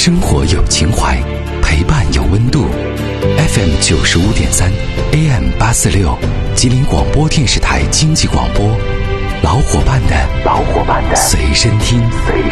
生活有情怀，陪伴有温度。FM 95.3 AM 846，吉林广播电视台经济广播，老伙伴的随身听。